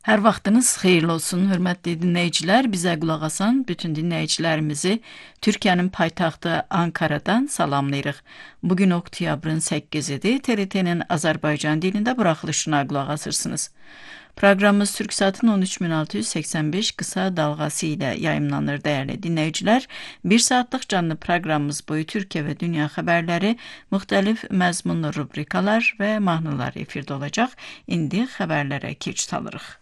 Hər vaxtınız xeyirli olsun, hörmətli dinləyicilər. Bizə qulaq asan bütün dinləyicilərimizi Türkiyənin paytaxtı Ankara'dan salamlayırıq. Bugün oktyabrın 8-idir. TRT-nin Azərbaycan dilində buraxılışına qulaq asırsınız. Proqramımız Türksatın 13685 qısa dalğası ilə yayımlanır dəyərli dinləyicilər. 1 saatlıq canlı proqramımız boyu Türkiyə və dünya xəbərləri, müxtəlif məzmunlu rubrikalar və mahnılar efirdə olacaq. İndi xəbərlərə keçid alırıq.